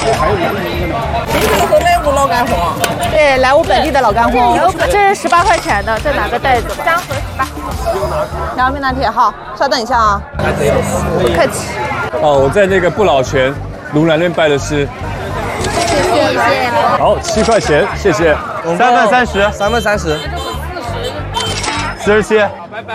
这个是莱芜老干红， 对，莱芜本地的老干红，这是18块钱的，再拿个袋子吧。 3盒18。 2瓶拿铁，好，稍等一下啊。不客气。 哦，我在那个不老泉卢南那边拜的师。 谢谢。 好，7块钱，谢谢。 3份30，3份30，47。